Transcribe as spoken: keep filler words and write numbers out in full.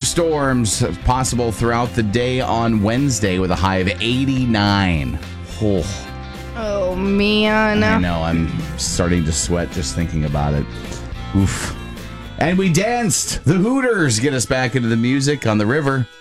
thunderstorms possible throughout the day on Wednesday with a high of eighty-nine. Oh, Oh, man. I know. I'm starting to sweat just thinking about it. Oof. And we danced. The Hooters get us back into the music on the river.